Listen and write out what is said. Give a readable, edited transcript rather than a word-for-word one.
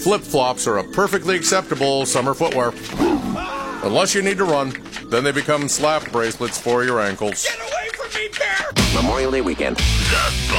flip-flops are a perfectly acceptable summer footwear. Unless you need to run, then they become slap bracelets for your ankles. Get away from me, bear! Memorial Day weekend. The